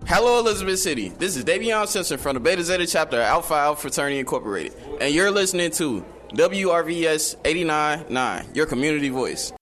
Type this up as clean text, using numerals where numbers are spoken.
Hello, Elizabeth City. This is Davion Simpson from the Beta Zeta chapter of Alpha Alpha Fraternity Incorporated, and you're listening to WRVS 89.9, your community voice.